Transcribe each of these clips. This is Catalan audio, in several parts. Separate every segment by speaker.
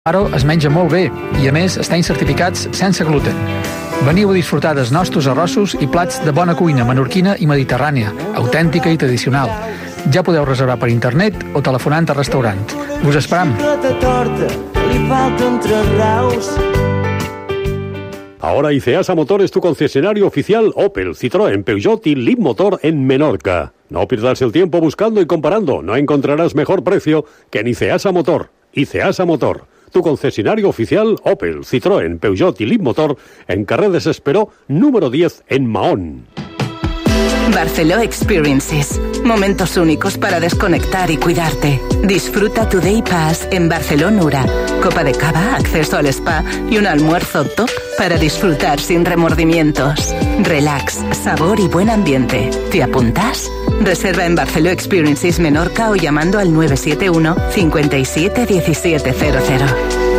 Speaker 1: Aro es menja molt bé i, a més, estan certificats sense gluten. Veniu a disfrutar dels nostres arrossos i plats de bona cuina menorquina i mediterrània, autèntica i tradicional. Ja podeu reservar per internet o telefonant al restaurant. Us esperam!
Speaker 2: Ahora ICEASA Motor es tu concesionario oficial Opel, Citroën, Peugeot y Leapmotor en Menorca. No pierdas el tiempo buscando y comparando. No encontrarás mejor precio que en ICEASA Motor. ICEASA Motor, tu concesionario oficial Opel, Citroën, Peugeot y Leapmotor en carrer Desesperó, número 10 en Mahón.
Speaker 3: Barceló Experiences. Momentos únicos para desconectar y cuidarte. Disfruta tu Day Pass en Barceló Nura. Copa de cava, acceso al spa y un almuerzo top para disfrutar sin remordimientos. Relax, sabor y buen ambiente. ¿Te apuntas? Reserva en Barceló Experiences Menorca o llamando al 971 57 1700.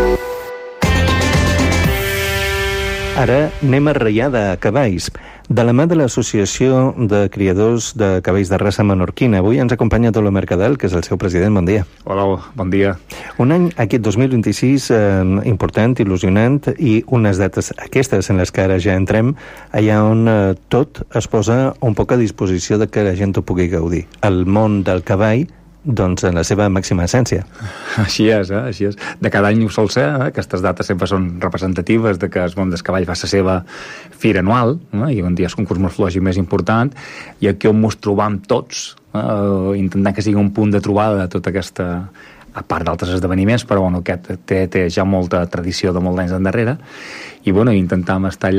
Speaker 4: Ara anem a reiar de cavalls. De la mà de l'Associació de Criadors de Cavalls de Raça Menorquina. Avui ens acompanya Tolo Mercadal, que és el seu president. Bon dia.
Speaker 5: Hola, bon dia.
Speaker 4: Un any, aquest 2026, important, il·lusionant, i unes dates aquestes en les que ara ja entrem, allà on tot es posa un poc a disposició de que la gent ho pugui gaudir. El món del cavall, doncs, en la seva màxima essència.
Speaker 5: Així és, així és. De cada any ho sol ser, aquestes dates sempre són representatives de que el món del cavall fa la seva fira anual, i un dia és un concurs morfològic més important, i aquí on ens trobam tots, intentant que sigui un punt de trobada de tota aquesta, a part d'altres esdeveniments, però bueno, aquest té ja molta tradició de molts anys endarrere, i bueno, intentam estar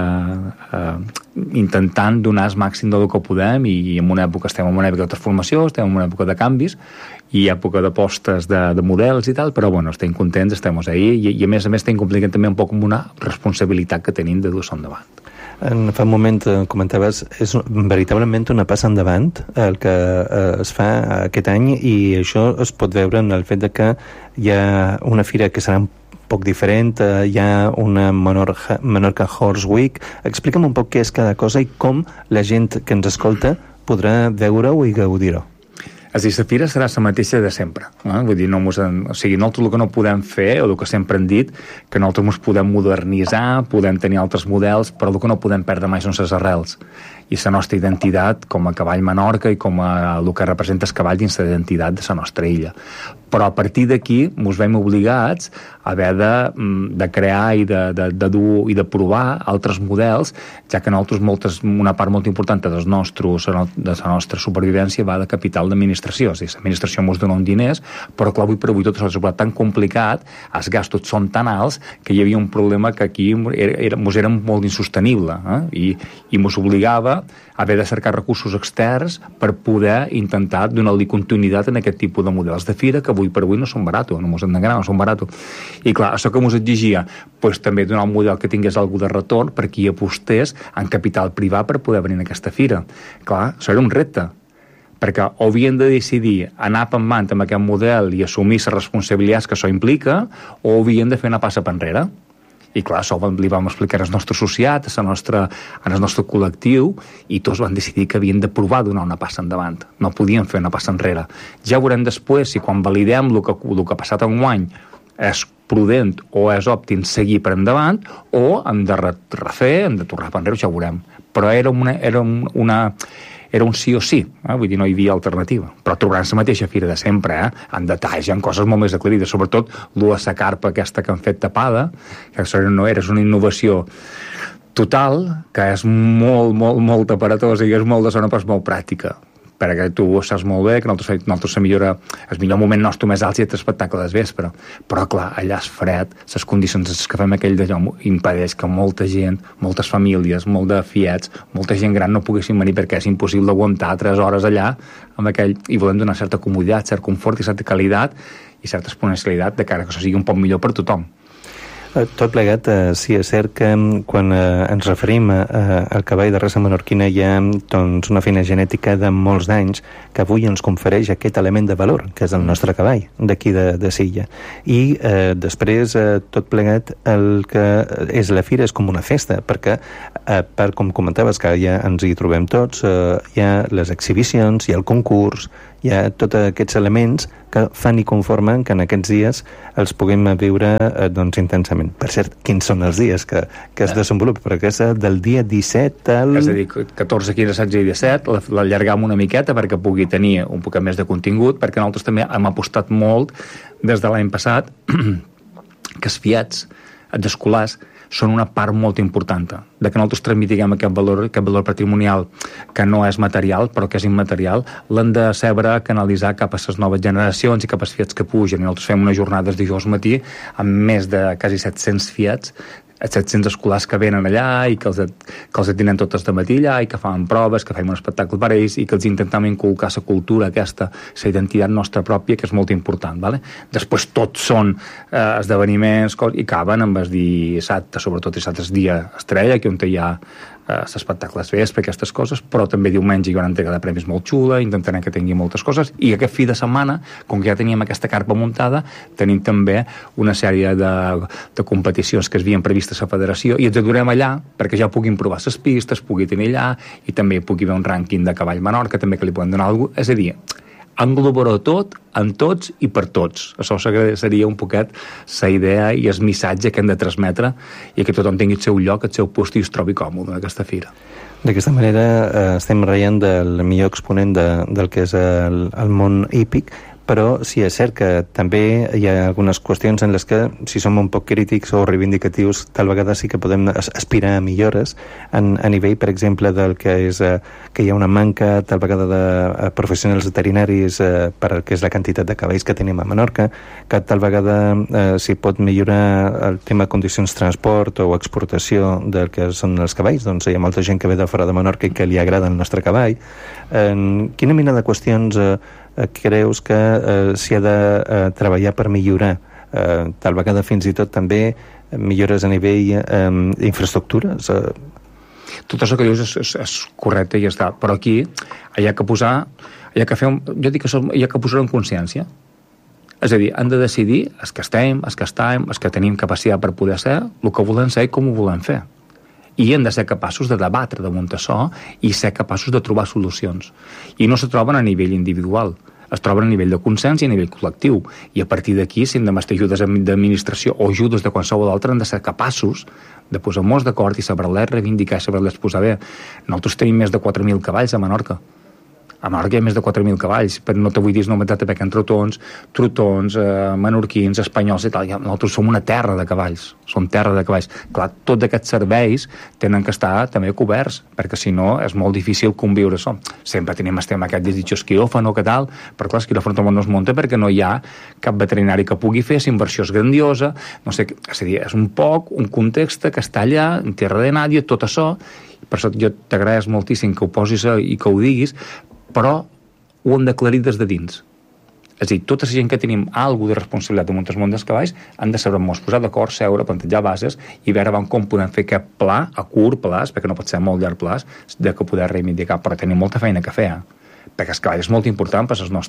Speaker 5: allà intentant donar el màxim del que podem, i en una època estem en una època de transformació, estem en una època de canvis i època d'apostes de models i tal, però bueno, estem contents, estem ahí, i a més estem complint també un poc amb una responsabilitat que tenim de dur-se endavant.
Speaker 4: Fa un moment comentaves, és veritablement una passa endavant el que es fa aquest any, i això es pot veure en el fet de que hi ha una fira que serà un poc diferent, hi ha una Menorca Horse Week. Explica'm un poc què és cada cosa i com la gent que ens escolta podrà veure-ho i gaudir-ho.
Speaker 5: És a dir, la fira serà la mateixa de sempre. Vull dir, nosaltres el que no podem fer, o el que sempre hem dit, que nosaltres ens podem modernitzar, podem tenir altres models, però el que no podem perdre mai són les arrels. I la nostra identitat com a cavall Menorca i com a el que representa el cavall dins la identitat de la nostra illa. Però a partir d'aquí ens veiem obligats a haver de crear i de dur i de provar altres models, ja que nosaltres una part molt important de la nostra supervivència va de capital d'administració. És a dir, l'administració ens dona uns diners, però clar, avui per avui tot això és tan complicat, els gastos són tan alts, que hi havia un problema que aquí ens era molt insostenible, i ens obligava a haver de cercar recursos externs per poder intentar donar-li continuïtat en aquest tipus de models de fira que avui per avui no són baratos, no ens enganyem, no són baratos. I clar, això que ens exigia, també donar un model que tingués alguna de retorn per qui apostés en capital privat per poder venir a aquesta fira. Clar, això era un repte, perquè o havien de decidir anar pendant amb aquest model i assumir les responsabilitats que això implica, o havien de fer una passa per enrere. I clar, això li vam explicar al nostre associat, al nostre col·lectiu, i tots van decidir que havien de provar donar una passa endavant. No podien fer una passa enrere. Ja veurem després si quan validem el que ha passat enguany és prudent o és òptim seguir per endavant, o hem de refer, hem de tornar per enrere, ja ho veurem. Però era un sí o sí, vull dir, no hi havia alternativa. Però trobaran la mateixa fira de sempre, en detalls, en coses molt més aclarides, sobretot la carpa aquesta que han fet tapada, que no era una innovació total, que és molt aparatosa i és molt de zona, però és molt pràctica, perquè tu ho saps molt bé, que nosaltres la millora, el millor moment nostre més alt i és l'espectacle del vespre, però clar, allà és fred, les condicions que fem aquell d'allò impedeix que molta gent, moltes famílies, molt de fiets, molta gent gran no poguessin venir perquè és impossible aguantar 3 hores allà amb aquell, i volem donar certa comoditat, cert confort i certa qualitat i certa exponencialitat de cara que això sigui un poc millor per tothom.
Speaker 4: Tot plegat, sí, és cert que quan ens referim al cavall de raça menorquina hi ha doncs, una feina genètica de molts d'anys que avui ens confereix aquest element de valor, que és el nostre cavall, d'aquí de Silla. I després, tot plegat, el que és la fira és com una festa, perquè, com comentaves, que ja ens hi trobem tots, hi ha les exhibicions, hi ha el concurs, hi ha tots aquests elements que fan i conformen que en aquests dies els puguem viure doncs intensament. Per cert, quins són els dies que es desenvolupa? Perquè és del dia 17 al...
Speaker 5: És a dir, 14, 15, 16 i 17 l'allargam una miqueta perquè pugui tenir un poc més de contingut, perquè nosaltres també hem apostat molt des de l'any passat que els fiats, els escolars, són una part molt important de que nosaltres transmitiguem aquest valor patrimonial que no és material però que és immaterial, l'hem de saber canalitzar cap a les noves generacions i cap als fiats que pugen. I nosaltres fem unes jornades dijous matí amb més de quasi 700 fiats, 700 escolars que venen allà i que els tenen totes de matí allà i que fan proves, que fem un espectacle per ells i que els intentem inculcar la cultura aquesta, la identitat nostra pròpia, que és molt important, ¿vale? Després tots són esdeveniments i acaben amb el dissabte, sobretot dissabte és dia estrella, que on hi ha l'espectacle vespre, aquestes coses, però també diumenge hi ha una entrega de premis molt xula, intentarem que tingui moltes coses, i aquest fi de setmana, com que ja teníem aquesta carpa muntada, tenim també una sèrie de competicions que es havien previst a la federació, i ens adorem allà perquè ja puguin provar les pistes, pugui tenir allà, i també pugui haver un rànquing de cavall Menorca, també que li poden donar alguna cosa, és a dir, englobar-ho tot, en tots i per tots. Això seria un poquet la idea i el missatge que hem de transmetre i que tothom tingui el seu lloc, el seu post i es trobi còmode en aquesta fira.
Speaker 4: D'aquesta manera estem reient del millor exponent del que és el món hípic, però sí és cert que també hi ha algunes qüestions en les que, si som un poc crítics o reivindicatius, tal vegada sí que podem aspirar a millores a nivell, per exemple, del que és que hi ha una manca tal vegada de professionals veterinaris per al que és la quantitat de cavalls que tenim a Menorca, que tal vegada s'hi pot millorar el tema de condicions de transport o exportació del que són els cavalls. Doncs hi ha molta gent que ve de fora de Menorca i que li agrada el nostre cavall. Quina mena de qüestions creus que s'hi ha de treballar per millorar? Tal vegada fins i tot també millores a nivell d'infraestructures?
Speaker 5: Tot això que dius és correcte i està, però aquí hi ha que posar, hi ha que posar en consciència. És a dir, han de decidir els que estem, els que tenim capacitat per poder ser, el que volem ser i com ho volem fer. I hem de ser capaços de debatre damunt això i ser capaços de trobar solucions. I no se troben a nivell individual, es troben a nivell de consens i a nivell col·lectiu. I a partir d'aquí, si hem de mestre ajudes d'administració o ajudes de qualsevol altre, hem de ser capaços de posar-nos d'acord i saber-les reivindicar i saber-les posar bé. Nosaltres tenim més de 4.000 cavalls a Menorca. A Menorca hi ha més de 4.000 cavalls, però no te vull dir no m'he perquè en trotons, menorquins, espanyols i tal. Nosaltres som una terra de cavalls, Clar, tots aquests serveis tenen que estar també coberts, perquè si no és molt difícil conviure això. Sempre estem aquest desitjós quiròfano que tal, però clar, el quiròfano no es munta perquè no hi ha cap veterinari que pugui fer, la inversió és grandiosa, no sé, és a dir, és un poc un context que està allà, en terra de nadie, tot això, per això jo t'agraeix moltíssim que ho posis i que ho diguis, però ho hem d'aclarir des de dins. És a dir, tota la gent que tenim alguna de responsabilitat damunt del món dels cavalls han de saber-nos posar d'acord, seure, plantejar bases i veure com podem fer aquest pla a curt plaç, perquè no pot ser a molt llarg plaç, de que poder reivindicar, però tenim molta feina que fer, perquè el cavall és molt important per la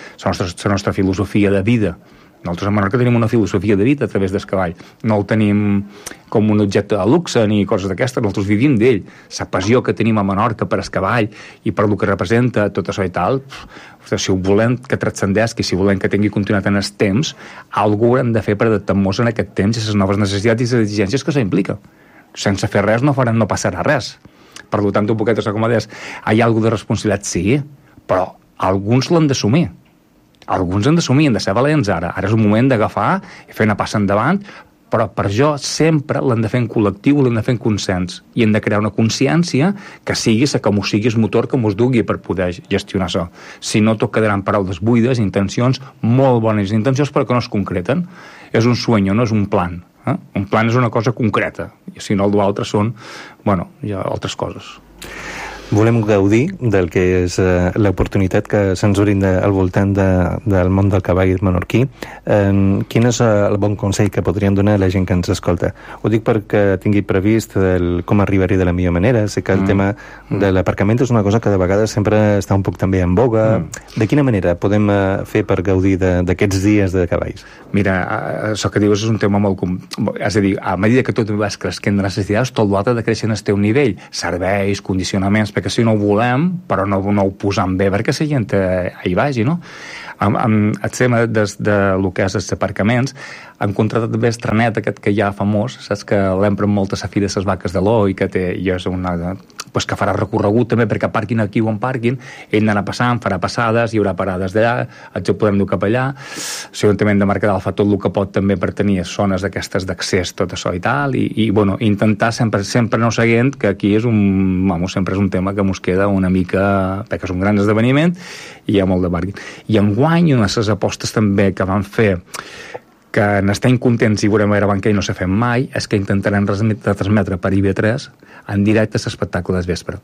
Speaker 5: nostra filosofia de vida. Nosaltres a Menorca tenim una filosofia de vida a través del cavall. No el tenim com un objecte de luxe ni coses d'aquestes, nosaltres vivim d'ell. La passió que tenim a Menorca per el cavall i per el que representa tot això i tal, si ho volem que transcendesqui, si volem que tingui continuïtat en els temps, alguna hem de fer per adaptar-nos en aquest temps i les noves necessitats i les exigències que això implica. Sense fer res no passarà res. Per tant, un poquet, com deies, hi ha alguna de responsabilitat, sí, però alguns l'han d'assumir. Alguns han d'assumir, han de ser valents ara. Ara és un moment d'agafar i fer una passa endavant, però per jo sempre l'hem de fer en col·lectiu, l'hem de fer en consens. I hem de crear una consciència que sigui la que m'ho sigui el motor que m'ho dugui per poder gestionar això. Si no, tot quedaran paraules buides, intencions, molt bones intencions, però que no es concreten. És un sueño, no és un plan. Un plan és una cosa concreta. I si no, l'altre són, hi ha altres coses.
Speaker 4: Volem gaudir del que és l'oportunitat que se'ns brinda al voltant del món del cavall menorquí. Quin és el bon consell que podríem donar a la gent que ens escolta? Ho dic perquè tingui previst com arribar-hi de la millor manera. Sé que el tema de l'aparcament és una cosa que de vegades sempre està un poc també en boga. De quina manera podem fer per gaudir d'aquests dies de cavalls?
Speaker 5: Mira, això que dius és un tema molt... És a dir, a mesura que tot vas creixent de necessitats, tot l'altre ha de créixer en el teu nivell. Serveis, condicionaments, perquè perquè si no ho volem, però no ho posam bé perquè la gent hi vagi, no? Amb el tema de lo que és els aparcaments, hem contratat també el trenet aquest que ja famós, saps, que l'empren molt a la fi de les vaques de l'O i que és una... Pues que farà recorregut també perquè parquin aquí o en parquin, ell d'anar passant, farà passades, hi haurà parades d'allà, ens ho podem dur cap allà. L'Ajuntament de Mercadal fa tot el que pot també per tenir zones d'aquestes d'accés, tot això i tal, i bueno, intentar sempre no seguint, que aquí és sempre és un tema que mos queda una mica, perquè és un gran esdeveniment i hi ha molt de parking. I enguany, una de les apostes també que van fer, que n'estem contents i veurem a Banca i no s'ha fet mai, és que intentarem transmetre per IB3 en directe l'espectacle del vespre.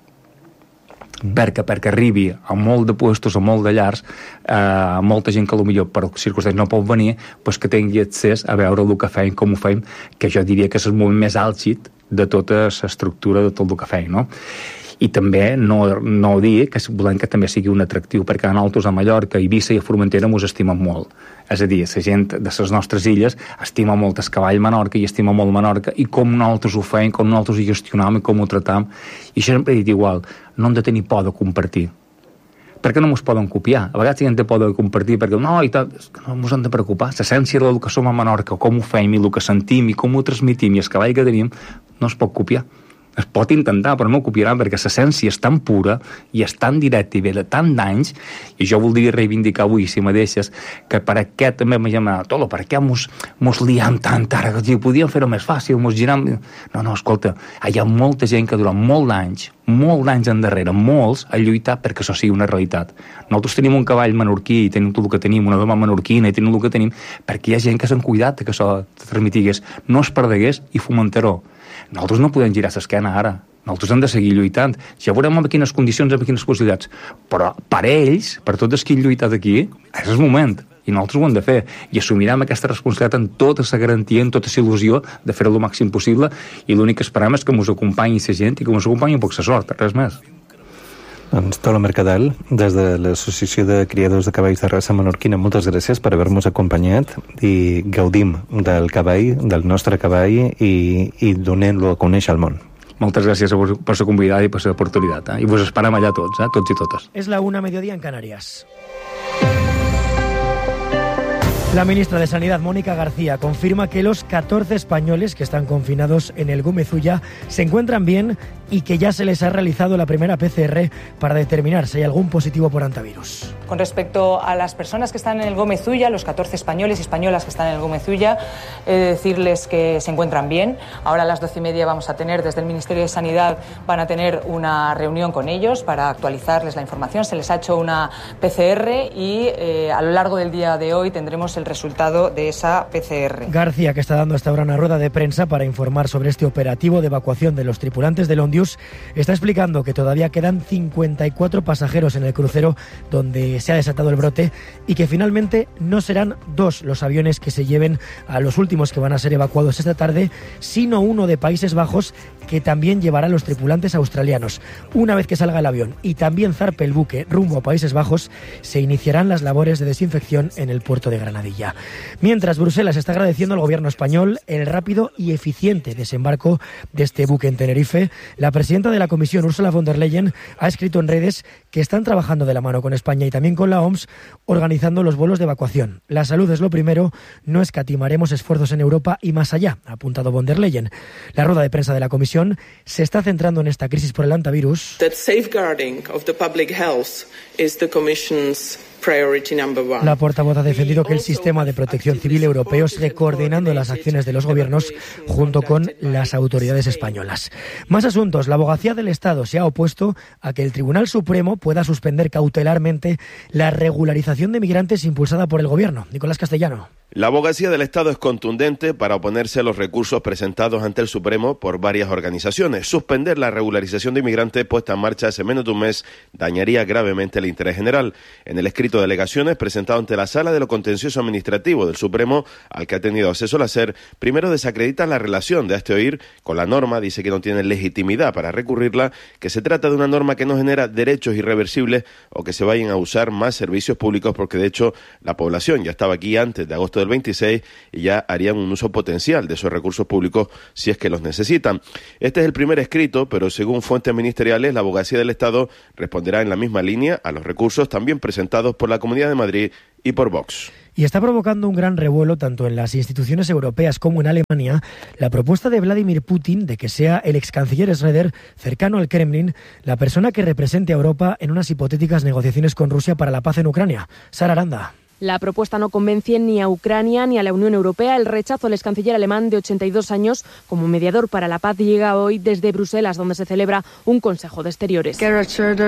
Speaker 5: Perquè arribi a molt de puestos, a molt de llars, a molta gent que potser per circumstàncies no pot venir, pues que tingui accés a veure el que feim, com ho feim, que jo diria que és el moment més àlgid de tota l'estructura de tot el que feim, no? I també no dir que volem que també sigui un atractiu, perquè nosaltres a Mallorca, Eivissa i a Formentera mos estimen molt. És a dir, la gent de les nostres illes estima molt el cavall Menorca i estima molt Menorca, i com nosaltres ho feim, com nosaltres ho gestionam i com ho tratam. I això sempre he dit igual, no hem de tenir por de compartir. Perquè no mos poden copiar. A vegades hi ha por de compartir perquè no, i tal, és que no mos hem de preocupar. L'essència del que som a Menorca, com ho feim i el que sentim i com ho transmitim i el cavall que tenim, no es pot copiar. Es pot intentar, però no ho copiaran, perquè l'essència és tan pura i és tan directa i ve de tant d'anys, i jo voldria reivindicar avui, si me deixes, que per què també m'he llamat, Tolo, per què mos liam tant ara? Podíem fer-ho més fàcil, mos giram... No, escolta, hi ha molta gent que durant molts anys endarrere, molts, ha lluitat perquè això sigui una realitat. Nosaltres tenim un cavall menorquí i tenim tot el que tenim, una doma menorquina i tenim el que tenim, perquè hi ha gent que s'han cuidat que això transmitigués, no es perdegués i fomentar-ho. Nosaltres no podem girar l'esquena ara. Nosaltres hem de seguir lluitant. Ja veurem en quines condicions, en quines possibilitats. Però per ells, per tots els que han lluitat aquí, és el moment. I nosaltres ho hem de fer. I assumirem aquesta responsabilitat amb tota la garantia, amb tota la il·lusió de fer-ho el màxim possible. I l'únic que esperem és que ens acompanyi la gent i que ens acompanyi un poc la sort, res més.
Speaker 4: Doncs Tolo Mercadal, des de l'Associació de Criadors de Cavalls de Raça Menorquina, moltes gràcies per haver-nos acompanyat i gaudim del cavall, del nostre cavall i donem-lo a conèixer al món.
Speaker 5: Moltes gràcies per la convidada i per l'oportunitat. I vos esperem allà tots, tots i totes.
Speaker 6: Es la 1:00 mediodía en Canarias. La ministra de Sanidad, Mónica García, confirma que los 14 españoles que están confinados en el Gómez Ulla se encuentran bien y que ya se les ha realizado la primera PCR para determinar si hay algún positivo por hantavirus.
Speaker 7: Con respecto a las personas que están en el Gómez Ulla, los 14 españoles y españolas que están en el Gómez Ulla, he de decirles que se encuentran bien. Ahora a las 12:30 vamos a tener, desde el Ministerio de Sanidad, van a tener una reunión con ellos para actualizarles la información. Se les ha hecho una PCR y a lo largo del día de hoy tendremos el resultado de esa PCR.
Speaker 6: García, que está dando hasta ahora una rueda de prensa para informar sobre este operativo de evacuación de los tripulantes del Ondius, está explicando que todavía quedan 54 pasajeros en el crucero donde se ha desatado el brote y que finalmente no serán 2 los aviones que se lleven a los últimos que van a ser evacuados esta tarde, sino uno de Países Bajos que también llevará a los tripulantes australianos. Una vez que salga el avión y también zarpe el buque rumbo a Países Bajos, se iniciarán las labores de desinfección en el puerto de Granadilla. Mientras, Bruselas está agradeciendo al gobierno español el rápido y eficiente desembarco de este buque en Tenerife. La presidenta de la Comisión, Ursula von der Leyen, ha escrito en redes que están trabajando de la mano con España y también con la OMS, organizando los vuelos de evacuación. La salud es lo primero, no escatimaremos esfuerzos en Europa y más allá, ha apuntado von der Leyen. La rueda de prensa de la Comisión se está centrando en esta crisis por el hantavirus.
Speaker 8: That safeguarding of the public health is the Commission's priority number one.
Speaker 6: La portavoz ha defendido que el sistema de protección civil europeo sigue coordinando las acciones de los gobiernos junto con las autoridades españolas. Más asuntos. La Abogacía del Estado se ha opuesto a que el Tribunal Supremo pueda suspender cautelarmente la regularización de migrantes impulsada por el gobierno. Nicolás Castellano.
Speaker 9: La Abogacía del Estado es contundente para oponerse a los recursos presentados ante el Supremo por varias organizaciones. Suspender la regularización de inmigrantes puesta en marcha hace menos de un mes dañaría gravemente el interés general. En el escrito escrito de alegaciones presentado ante la Sala de lo Contencioso Administrativo del Supremo, al que ha tenido acceso la SER, primero desacreditan la relación de hazte oír con la norma, dice que no tiene legitimidad para recurrirla, que se trata de una norma que no genera derechos irreversibles o que se vayan a usar más servicios públicos, porque de hecho la población ya estaba aquí antes de agosto del 26 y ya harían un uso potencial de esos recursos públicos si es que los necesitan. Este es el primer escrito, pero según fuentes ministeriales, la Abogacía del Estado responderá en la misma línea a los recursos también presentados por la Comunidad de Madrid y por Vox.
Speaker 6: Y está provocando un gran revuelo tanto en las instituciones europeas como en Alemania la propuesta de Vladimir Putin de que sea el ex canciller Schröder, cercano al Kremlin, la persona que represente a Europa en unas hipotéticas negociaciones con Rusia para la paz en Ucrania. Sara Aranda.
Speaker 10: La propuesta no convence ni a Ucrania ni a la Unión Europea. El rechazo al ex canciller alemán de 82 años como mediador para la paz llega hoy desde Bruselas, donde se celebra un Consejo de Exteriores. La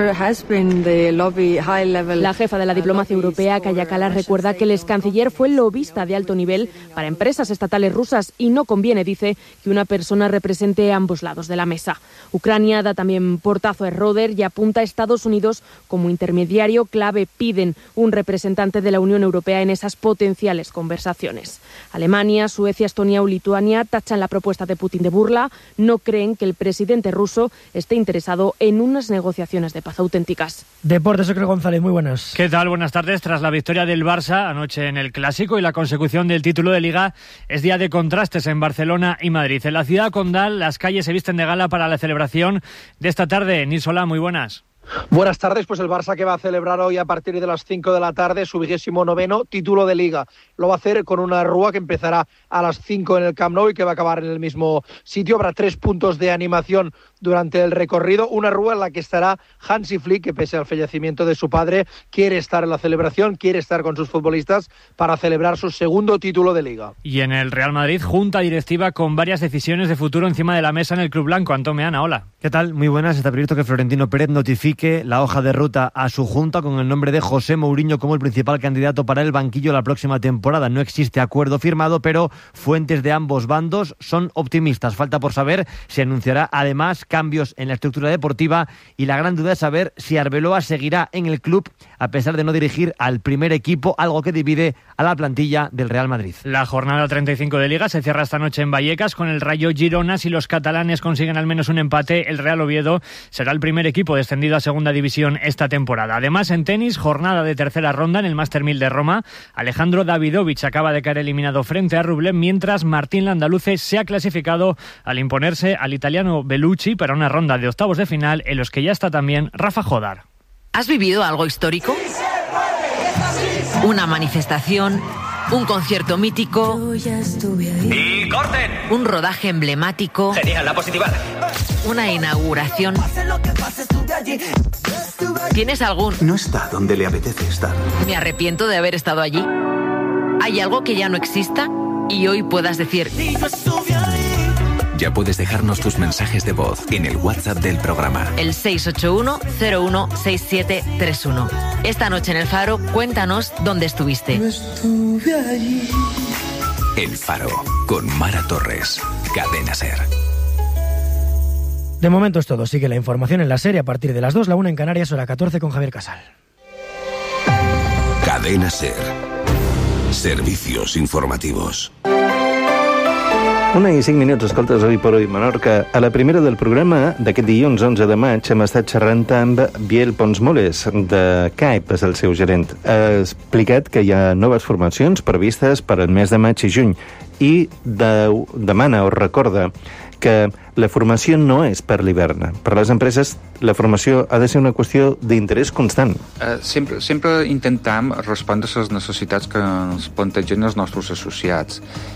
Speaker 10: jefa de la diplomacia europea, Kaja Kallas, recuerda que el ex canciller fue lobista de alto nivel para empresas estatales rusas y no conviene, dice, que una persona represente ambos lados de la mesa. Ucrania da también portazo a Schröder y apunta a Estados Unidos como intermediario clave. Piden un representante de la Unión Europea en esas potenciales conversaciones. Alemania, Suecia, Estonia o Lituania tachan la propuesta de Putin de burla. No creen que el presidente ruso esté interesado en unas negociaciones de paz auténticas.
Speaker 6: Deportes, Óscar González, muy buenas.
Speaker 11: ¿Qué tal? Buenas tardes. Tras la victoria del Barça anoche en el Clásico y la consecución del título de Liga, es día de contrastes en Barcelona y Madrid. En la ciudad condal, las calles se visten de gala para la celebración de esta tarde. Nisola, muy buenas.
Speaker 12: Buenas tardes, pues el Barça que va a celebrar hoy a partir de las 5 de la tarde su 29º título de Liga. Lo va a hacer con una rúa que empezará a las 5 en el Camp Nou y que va a acabar en el mismo sitio. Habrá 3 puntos de animación durante el recorrido, una rúa en la que estará Hansi Flick, que pese al fallecimiento de su padre, quiere estar en la celebración, quiere estar con sus futbolistas para celebrar su segundo título de Liga.
Speaker 11: Y en el Real Madrid, junta directiva con varias decisiones de futuro encima de la mesa en el Club Blanco. Antón Meana, hola.
Speaker 13: ¿Qué tal? Muy buenas. Está previsto que Florentino Pérez notifique la hoja de ruta a su junta con el nombre de José Mourinho como el principal candidato para el banquillo la próxima temporada. No existe acuerdo firmado, pero fuentes de ambos bandos son optimistas. Falta por saber si anunciará además cambios en la estructura deportiva y la gran duda es saber si Arbeloa seguirá en el club a pesar de no dirigir al primer equipo, algo que divide a la plantilla del Real Madrid.
Speaker 11: La jornada 35 de Liga se cierra esta noche en Vallecas con el Rayo Girona. Si los catalanes consiguen al menos un empate, el Real Oviedo será el primer equipo descendido a segunda división esta temporada. Además, en tenis, jornada de tercera ronda en el Master 1000 de Roma. Alejandro Davidovich acaba de caer eliminado frente a Rublev, mientras Martín Landaluce se ha clasificado al imponerse al italiano Bellucci para una ronda de octavos de final en los que ya está también Rafa Jodar.
Speaker 14: ¿Has vivido algo histórico? Una manifestación, un concierto mítico.
Speaker 15: ¡Y corten!
Speaker 14: Un rodaje emblemático.
Speaker 15: Genial, la positiva.
Speaker 14: Una inauguración. ¿Tienes algún?
Speaker 16: No está donde le apetece estar.
Speaker 14: Me arrepiento de haber estado allí. ¿Hay algo que ya no exista? Y hoy puedas decir...
Speaker 17: Ya puedes dejarnos tus mensajes de voz en el WhatsApp del programa.
Speaker 14: El 681-016731. Esta noche en El Faro, cuéntanos dónde estuviste.
Speaker 17: El Faro, con Mara Torres. Cadena SER.
Speaker 6: De momento es todo. Sigue la información en la serie a partir de las 2, la 1 en Canarias, hora 14 con Javier Casal.
Speaker 17: Cadena SER. Servicios informativos.
Speaker 4: 1:05, escoltes, avui per avui Menorca. A la primera del programa d'aquest dilluns 11 de maig hem estat xerrant amb Biel Ponsmoles, de CAEP, és el seu gerent. Ha explicat que hi ha noves formacions previstes per al mes de maig i juny i demana o recorda que la formació no és per l'hivern. Per les empreses, la formació ha de ser una qüestió d'interès constant.
Speaker 18: Sempre intentem respondre a les necessitats que ens plantegen els nostres associats.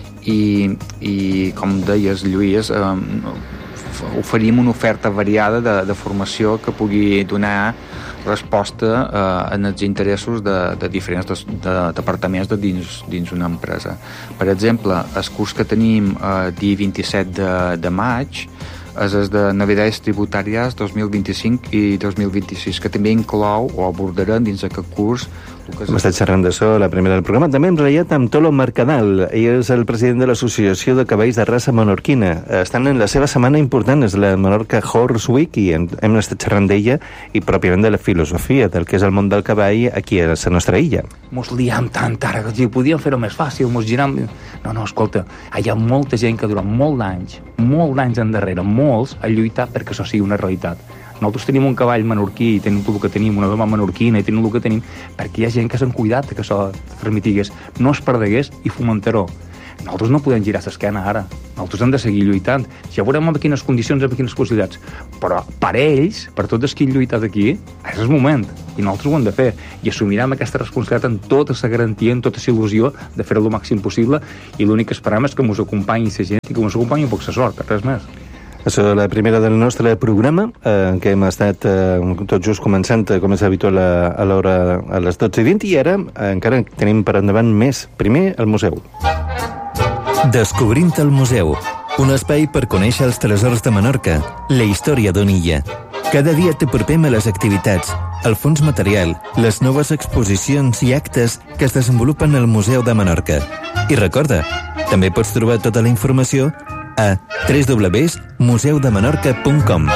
Speaker 18: I com deies, Lluís, oferim una oferta variada de formació que pugui donar resposta en els interessos de diferents departaments dins una empresa. Per exemple, el curs que tenim dia 27 de maig és el de Navidades Tributàries 2025 i 2026, que també inclou o abordarem dins aquest curs
Speaker 4: Hem estat xerrant d'això a la primera del programa. També hem rellat amb Tolo Mercadal. Ell és el president de l'Associació de Cavalls de Raça Menorquina. Estan en la seva setmana important, és la Menorca Horse Week, i hem estat xerrant d'ella i pròpiament de la filosofia del que és el món del cavall aquí a la nostra illa.
Speaker 5: Mos liam tant ara, que podíem fer-ho més fàcil, mos giram... No, escolta, hi ha molta gent que durant molt d'anys endarrere, molts, ha lluitat perquè això sigui una realitat. Nosaltres tenim un cavall menorquí i tenim tot el que tenim, una doma menorquina i tenim el que tenim, perquè hi ha gent que s'han cuidat que això transmitigués, no es perdegués i fomentar-ho. Nosaltres no podem girar l'esquena ara, nosaltres hem de seguir lluitant. Ja veurem en quines condicions, en quines possibilitats. Però per ells, per tots els que han lluitat aquí, és el moment, i nosaltres ho hem de fer. I assumirem aquesta responsabilitat amb tota la garantia, amb tota la il·lusió de fer-ho el màxim possible, i l'únic que esperem és que ens acompanyi la gent i que ens acompanyi un poc la sort, res més.
Speaker 4: Això és la primera del nostre programa, en què hem estat tot just començant, com és habitual, a l'hora a les 12:20, i ara encara tenim per endavant més. Primer, el museu.
Speaker 19: Descobrint el museu, un espai per conèixer els tresors de Menorca, la història d'Onilla. Cada dia t'apropem a les activitats, el fons material, les noves exposicions i actes que es desenvolupen al Museu de Menorca. I recorda, també pots trobar tota la informació a www.museudemenorca.com.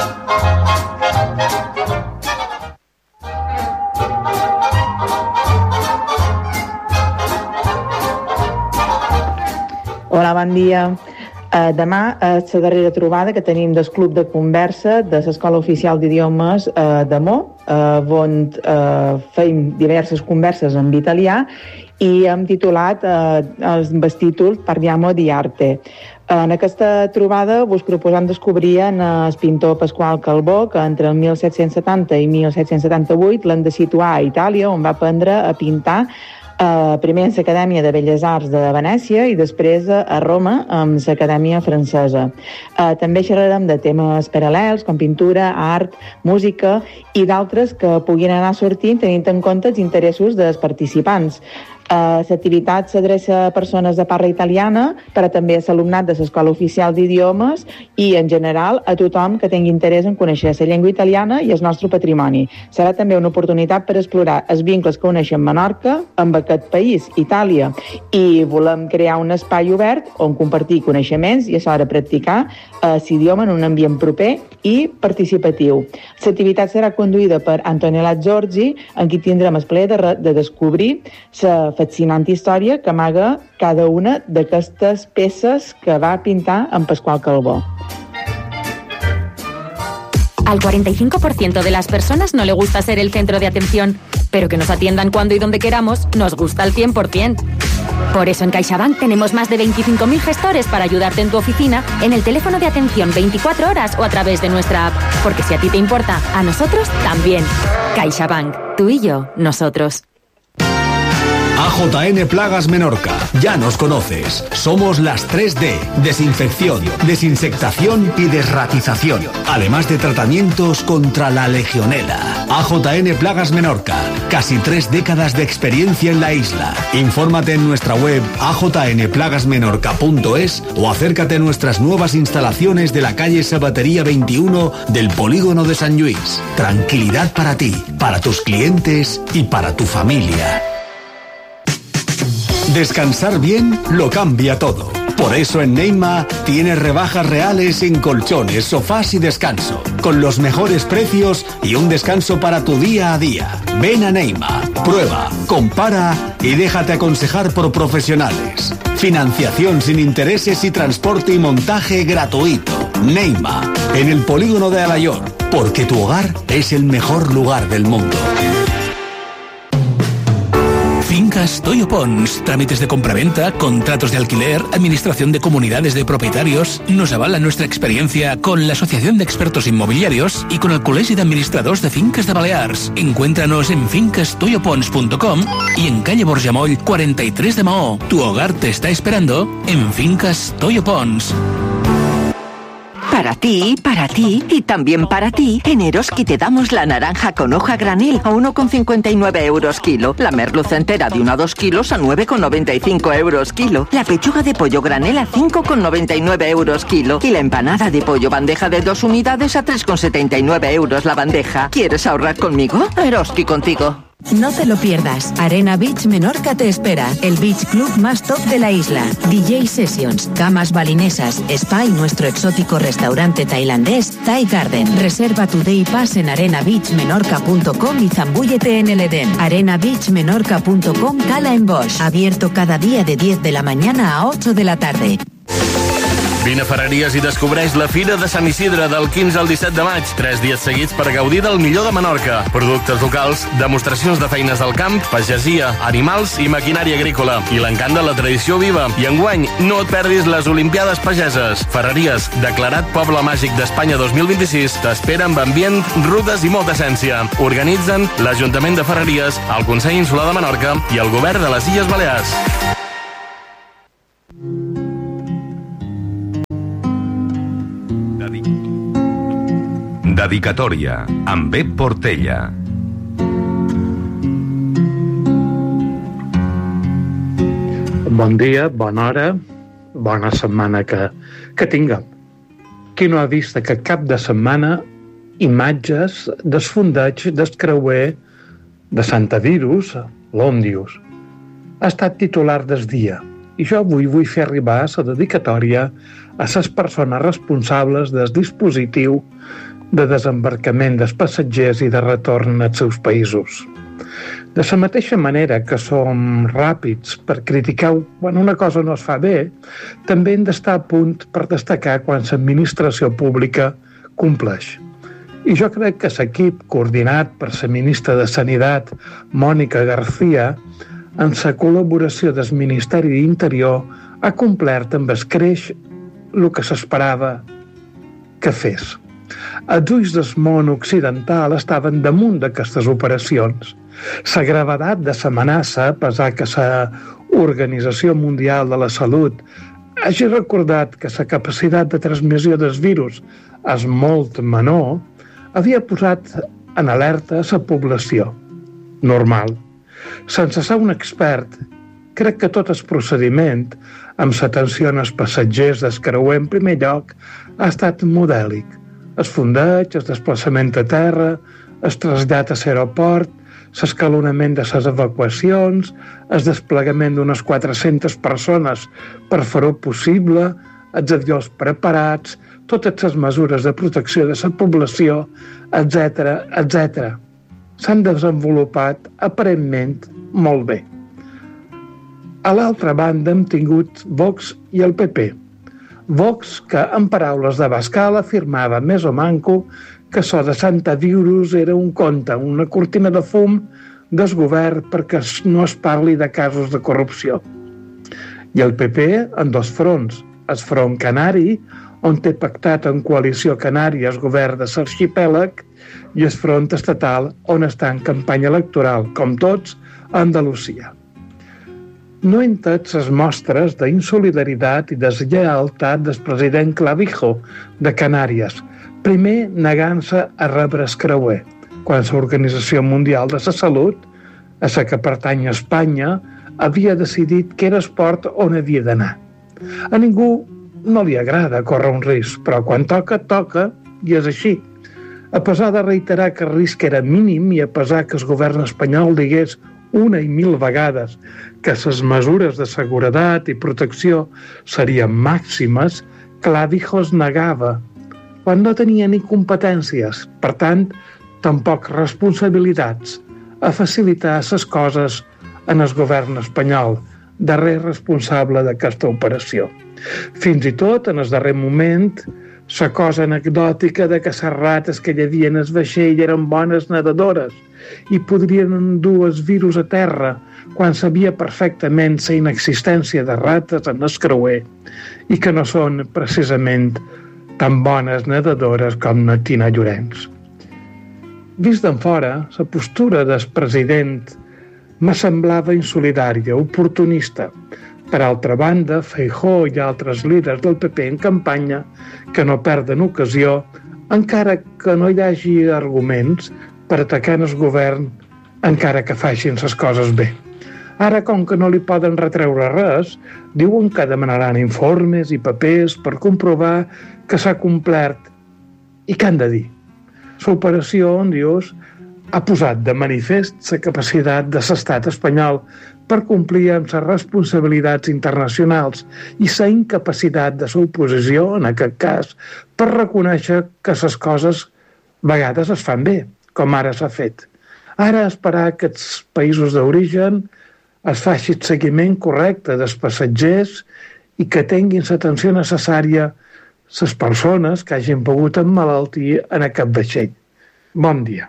Speaker 20: Hola, bon dia. Demà és la darrera trobada que tenim del Club de Conversa de l'Escola Oficial d'Idiomes de Mo, on feim diverses converses en italià i hem titulat el títol Parliamo di arte. En aquesta trobada vos proposam descobrir el pintor Pasqual Calbó, que entre el 1770 i 1778 l'han de situar a Itàlia, on va aprendre a pintar primer en l'Acadèmia de Belles Arts de Venècia i després a Roma amb l'Acadèmia Francesa. També xerrarem de temes paral·lels com pintura, art, música i d'altres que puguin anar sortint tenint en compte els interessos dels participants. L'activitat s'adreça a persones de parla italiana, però també a l'alumnat de l'Escola Oficial d'Idiomes i, en general, a tothom que tingui interès en conèixer la llengua italiana i el nostre patrimoni. Serà també una oportunitat per explorar els vincles que uneixen Menorca amb aquest país, Itàlia, i volem crear un espai obert on compartir coneixements i alhora practicar l'idioma en un ambient proper i participatiu. L'activitat serà conduïda per Antonella Giorgi, en qui tindrem el plaer de descobrir la fascinant història que amaga cada una d'aquestes peces que va pintar en Pasqual Calbó.
Speaker 21: Al 45% de las personas no le gusta ser el centro de atención, pero que nos atiendan cuando y donde queramos nos gusta al 100%. Por eso en CaixaBank tenemos más de 25.000 gestores para ayudarte en tu oficina, en el teléfono de atención 24 horas o a través de nuestra app. Porque si a ti te importa, a nosotros también. CaixaBank, tú y yo, nosotros.
Speaker 22: AJN Plagas Menorca. Ya nos conoces. Somos las 3D. Desinfección, desinsectación y desratización. Además de tratamientos contra la legionela. AJN Plagas Menorca. Casi 3 décadas de experiencia en la isla. Infórmate en nuestra web ajnplagasmenorca.es o acércate a nuestras nuevas instalaciones de la calle Sabatería 21 del Polígono de San Lluís. Tranquilidad para ti, para tus clientes y para tu familia. Descansar bien lo cambia todo. Por eso en Neima tienes rebajas reales en colchones, sofás y descanso, con los mejores precios y un descanso para tu día a día. Ven a Neima, prueba, compara y déjate aconsejar por profesionales. Financiación sin intereses y transporte y montaje gratuito. Neima, en el Polígono de Alayor, porque tu hogar es el mejor lugar del mundo.
Speaker 23: Fincas Toyo Pons, trámites de compraventa, contratos de alquiler, administración de comunidades de propietarios. Nos avala nuestra experiencia con la Asociación de Expertos Inmobiliarios y con el Col·legi d'Administradors de Finques de Balears. Encuéntranos en fincastoyopons.com y en calle Borjamoll 43 de Maó. Tu hogar te está esperando en Fincas Toyo Pons.
Speaker 24: Para ti y también para ti, en Eroski te damos la naranja con hoja granel a 1,59 euros kilo, la merluza entera de 1 a 2 kilos a 9,95 euros kilo, la pechuga de pollo granel a 5,99 euros kilo y la empanada de pollo bandeja de 2 unidades a 3,79 euros la bandeja. ¿Quieres ahorrar conmigo? Eroski contigo.
Speaker 1: No te lo pierdas. Arena Beach Menorca te espera. El beach club más top de la isla. DJ Sessions, camas balinesas, spa y nuestro exótico restaurante tailandés Thai Garden. Reserva tu day pass en arenabeachmenorca.com y zambúllete en el Edén. arenabeachmenorca.com, Cala en Bosch. Abierto cada día de 10 de la mañana a 8 de la tarde.
Speaker 2: Vine a Ferreries i descobreix la Fira de Sant Isidre del 15 al 17 de maig. 3 dies seguits per gaudir del millor de Menorca. Productes locals, demostracions de feines del camp, pagesia, animals i maquinària agrícola. I l'encant de la tradició viva. I enguany, no et perdis les Olimpiades Pageses. Ferreries, declarat Poble Màgic d'Espanya 2026, t'espera amb ambient, rutes i molta essència. Organitzen l'Ajuntament de Ferreries, el Consell Insular de Menorca i el Govern de les Illes Balears.
Speaker 17: Dedicatòria, amb Pep Portella.
Speaker 3: Bon dia, bona hora, bona setmana que tinguem. Qui no ha vist aquest cap de setmana imatges del fondeig del creuer de Santavirus, l'Òmnius? Ha estat titular del dia i jo avui vull fer arribar la dedicatòria a les persones responsables del dispositiu de desembarcament dels passatgers i de retorn als seus països. De la mateixa manera que som ràpids per criticar quan una cosa no es fa bé, també hem d'estar a punt per destacar quan l'administració pública compleix. I jo crec que l'equip coordinat per la ministra de Sanitat, Mònica García, en la col·laboració del Ministeri d'Interior, ha complert amb escreix el que s'esperava que fes. Els ulls del món occidental estaven damunt d'aquestes operacions. La gravetat de l'amenaça, a pesar que la Organització Mundial de la Salut hagi recordat que la capacitat de transmissió del virus és molt menor, havia posat en alerta la població. Normal. Sense ser un expert, crec que tot el procediment, amb l'atenció als passatgers del creuer en primer lloc, ha estat modèlic. El fondeig, el desplaçament a terra, el trasllat a l'aeroport, l'escalonament de les evacuacions, el desplegament d'unes 400 persones per fer-ho possible, els avions preparats, totes les mesures de protecció de la població, etc., etc. S'han desenvolupat aparentment molt bé. A l'altra banda hem tingut Vox i el PP. Vox, que en paraules de Bascal afirmava més o manco que això de Santavirus era un conte, una cortina de fum del govern perquè no es parli de casos de corrupció. I el PP en dos fronts, el front canari, on té pactat en coalició canària el govern de l'arxipèlag, i el front estatal, on està en campanya electoral, com tots, a Andalusia. No he entès les mostres d'insolidaritat i deslleialtat del president Clavijo de Canàries, primer negant-se a rebre el creuer, quan l'Organització Mundial de la Salut, a la que pertany a Espanya, havia decidit que era el port on havia d'anar. A ningú no li agrada córrer un risc, però quan toca, toca, i és així. A pesar de reiterar que el risc era mínim i a pesar que el govern espanyol digués una i mil vegades que les mesures de seguretat i protecció serien màximes, Clavijo es negava, quan no tenia ni competències, per tant, tampoc responsabilitats, a facilitar les coses en el govern espanyol, darrer responsable d'aquesta operació. Fins i tot, en el darrer moment, la cosa anecdòtica de que les rates que hi havia en el vaixell eren bones nedadores i podrien endur el virus a terra quan sabia perfectament la inexistència de rates en el creuer i que no són precisament tan bones nedadores com na Tina Llorenç. Vist d'en fora, la postura del president me semblava insolidària, oportunista. Per altra banda, Feijóo i altres líders del PP en campanya que no perden ocasió, encara que no hi hagi arguments per atacar el govern, encara que facin les coses bé. Ara, com que no li poden retreure res, diuen que demanaran informes i papers per comprovar que s'ha complert. I què han de dir? L'operació, on dius, ha posat de manifest la capacitat de l'estat espanyol per complir amb les responsabilitats internacionals i la incapacitat de l'oposició, en aquest cas, per reconèixer que les coses a vegades es fan bé, com ara s'ha fet. Ara esperar que els països d'origen es faci el seguiment correcte dels passatgers i que tinguin l'atenció necessària les persones que hagin pogut emmalaltir en aquest vaixell. Bon dia.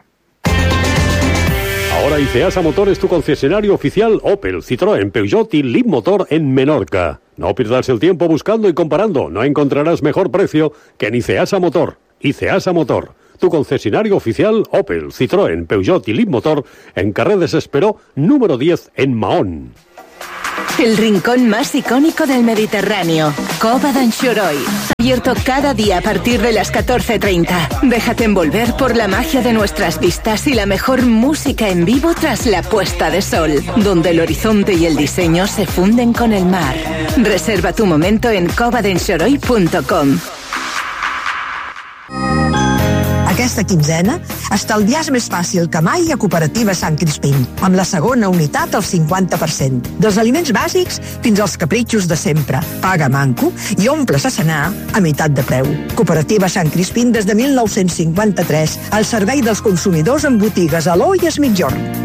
Speaker 7: Ahora ICEASA Motor es tu concesionario oficial Opel, Citroën, Peugeot y Leapmotor en Menorca. No pierdas el tiempo buscando y comparando. No encontrarás mejor precio que en ICEASA Motor. ICEASA Motor, tu concesionario oficial Opel, Citroën, Peugeot y Leapmotor en Carrer Desesperó, número 10 en Mahón.
Speaker 8: El rincón más icónico del Mediterráneo, Cova d'Anxoroi. Abierto cada día a partir de las 14:30. Déjate envolver por la magia de nuestras vistas y la mejor música en vivo tras la puesta de sol, donde el horizonte y el diseño se funden con el mar. Reserva tu momento en covadenxoroi.com.
Speaker 9: Aquesta quinzena, estalviar és més fàcil que mai a Cooperativa Sant Crispín, amb la segona unitat al 50%. Dels aliments bàsics fins als capritxos de sempre. Paga manco i omples a cenar a meitat de preu. Cooperativa Sant Crispín des de 1953, al servei dels consumidors en botigues Aló i Es Migjorn.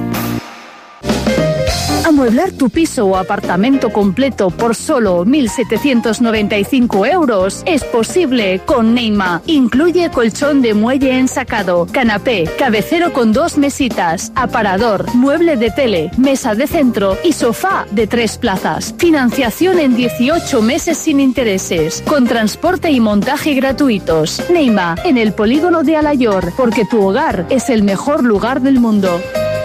Speaker 10: Amueblar tu piso o apartamento completo por solo 1.795 euros es posible con Neima. Incluye colchón de muelle ensacado, canapé, cabecero con 2 mesitas, aparador, mueble de tele, mesa de centro y sofá de 3 plazas. Financiación en 18 meses sin intereses, con transporte y montaje gratuitos. Neima, en el polígono de Alayor, porque tu hogar es el mejor lugar del mundo.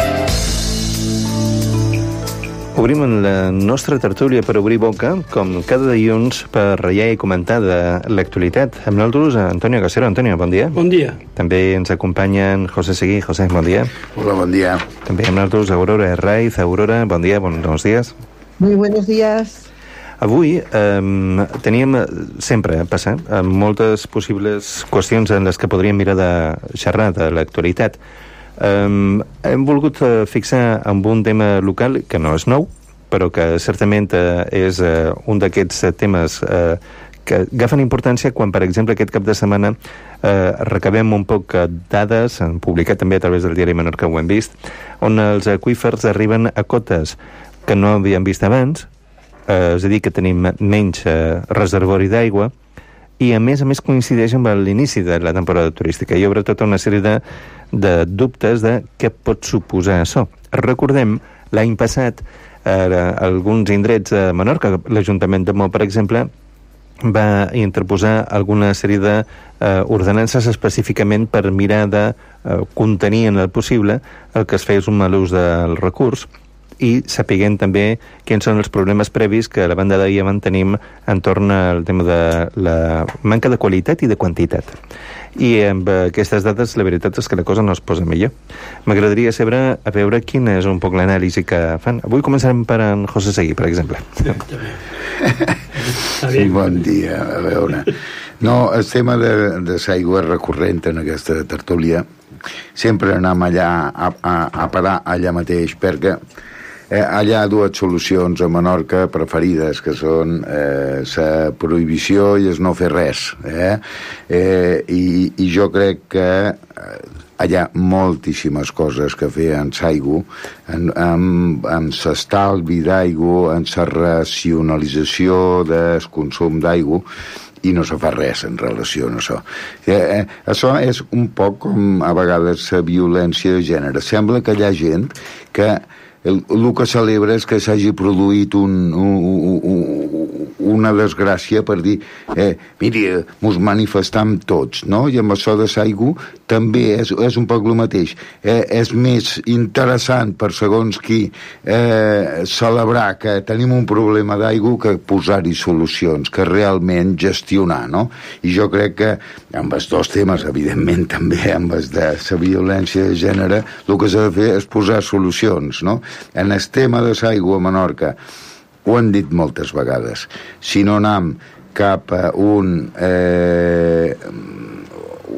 Speaker 4: Obrim la nostra tertúlia per obrir boca, com cada dilluns, per rellar i comentar de l'actualitat. Amb nosaltres, Antonio Casero. Antonio, bon dia.
Speaker 25: Bon dia.
Speaker 4: També ens acompanyen José Seguí. José, bon dia.
Speaker 26: Hola, bon dia.
Speaker 4: També amb nosaltres, Aurora Herraiz. Aurora, bon dia, buenos días.
Speaker 27: Muy buenos días.
Speaker 4: Avui teníem, sempre passa, moltes possibles qüestions en les que podríem mirar de xerrar de l'actualitat. Hem volgut fixar en un tema local que no és nou, però que certament és un d'aquests temes que agafen importància quan, per exemple, aquest cap de setmana recabem un poc dades, han publicat també a través del diari Menorca, ho hem vist, on els aqüífers arriben a cotes que no havíem vist abans, és a dir, que tenim menys reservori d'aigua, i a més coincideix amb l'inici de la temporada turística. Hi haurà tota una sèrie de dubtes de què pot suposar això. Recordem, l'any passat, alguns indrets de Menorca, l'Ajuntament de Mo, per exemple, va interposar alguna sèrie d'ordenances específicament per mirar de contenir en el possible el que es fes un mal ús del recurs, i sapiguem també quins són els problemes previs que a la banda d'ahir tenim entorn al tema de la manca de qualitat i de quantitat. I amb aquestes dades la veritat és que la cosa no es posa millor. M'agradaria saber a veure quin és un poc l'anàlisi que fan. Avui començarem per en José Seguí, per exemple.
Speaker 26: Sí, bon dia. A veure, no, el tema de l'aigua és recurrent en aquesta tertúlia. Sempre anem allà a parar allà mateix, perquè allà hi ha dues solucions a Menorca preferides, que són la prohibició i el no fer res. I jo crec que hi ha moltíssimes coses que fer amb l'aigua, amb l'estalvi d'aigua, amb la racionalització del consum d'aigua, i no se fa res en relació a això. Això és un poc com a vegades la violència de gènere. Sembla que hi ha gent que el que celebra és que s'hagi produït una desgràcia per dir miri, mos manifestam tots, no? I amb això de l'aigua també és un poc el mateix. És més interessant per segons qui celebrar que tenim un problema d'aigua que posar-hi solucions, que realment gestionar, no? I jo crec que amb els dos temes, evidentment també amb els de la violència de gènere, el que s'ha de fer és posar solucions, no? En el tema de l'aigua a Menorca ho han dit moltes vegades, si no anem cap a una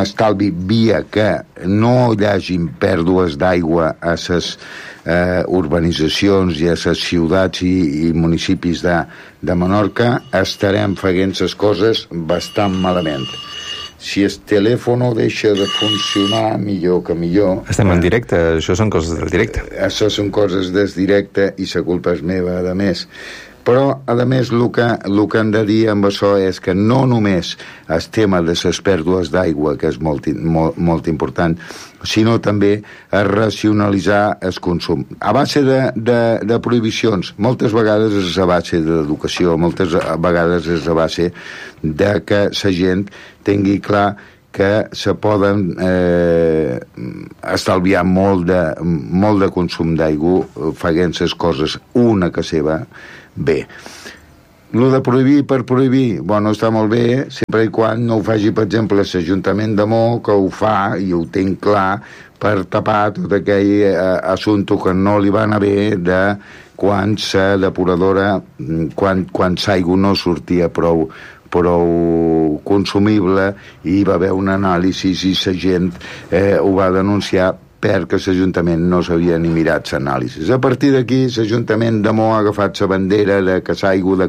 Speaker 26: estalvi via que no hi hagin pèrdues d'aigua a les urbanitzacions i a les ciutats i municipis de Menorca, estarem fent les coses bastant malament. Si el telèfon deixa de funcionar, millor que millor.
Speaker 4: Estem en directe, això són coses del directe.
Speaker 26: Això són coses del directe i la culpa és meva, a més. Però, a més, el que hem de dir amb això és que no només el tema de les pèrdues d'aigua, que és molt important, sinó també a racionalitzar el consum. A base de prohibicions, moltes vegades és a base d'educació, moltes vegades és a base de que la gent tingui clar que se poden estalviar molt de consum d'aigua fent les coses una que seva bé. Lo de prohibir per prohibir, bueno, està molt bé, sempre i quan no ho faci, per exemple, l'Ajuntament de Mo, que ho fa, i ho tinc clar, per tapar tot aquell assumpte que no li va anar bé de quan la depuradora, quan l'aigua no sortia prou consumible, i va haver un anàlisi i la gent ho va denunciar perquè l'Ajuntament no s'havia ni mirat l'anàlisi. A partir d'aquí, l'Ajuntament de Mo ha agafat la bandera de que s'aigua,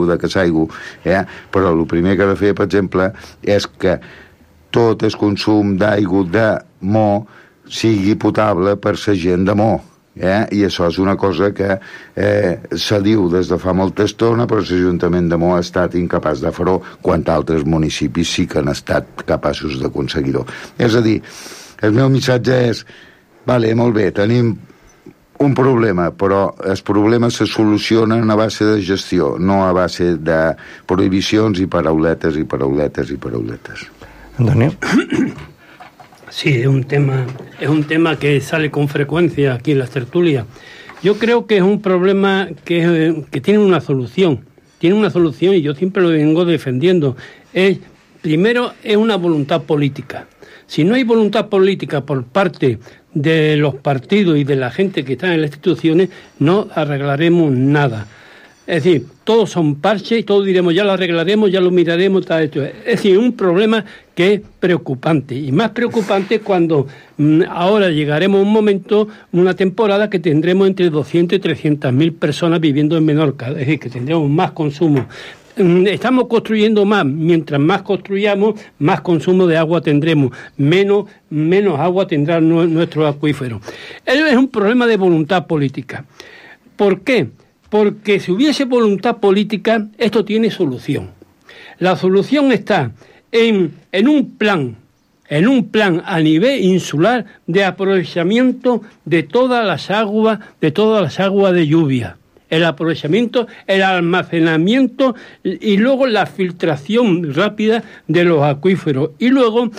Speaker 26: però el primer que ha de fer, per exemple, és que tot el consum d'aigua de Mo sigui potable per la gent de Mo. I això és una cosa que se diu des de fa molta estona, però l'Ajuntament de Mo ha estat incapaç de fer-ho, quan altres municipis sí que han estat capaços d'aconseguir-ho. És a dir, el meu missatge és, vale, molt bé, tenim un problema, però els problemes se solucionen a base de gestió, no a base de prohibicions i parauletes i parauletes i parauletes.
Speaker 4: Antonio?
Speaker 11: Sí, es un tema que sale con frecuencia aquí en las tertulias. Yo creo que es un problema que tiene una solución. Tiene una solución y yo siempre lo vengo defendiendo. Primero, es una voluntad política. Si no hay voluntad política por parte de los partidos y de la gente que está en las instituciones, no arreglaremos nada. Es decir, todos son parches y todos diremos, ya lo arreglaremos, ya lo miraremos, tal, esto. Es decir, un problema que es preocupante. Y más preocupante cuando ahora llegaremos a un momento, una temporada que tendremos entre 200 y 300.000 personas viviendo en Menorca. Es decir, que tendremos más consumo. Estamos construyendo más. Mientras más construyamos, más consumo de agua tendremos. Menos agua tendrá nuestro acuífero. Eso es un problema de voluntad política. ¿Por qué? Porque si hubiese voluntad política, esto tiene solución. La solución está en un plan a nivel insular de aprovechamiento de todas las aguas de lluvia. El aprovechamiento, el almacenamiento y luego la filtración rápida de los acuíferos. Y luego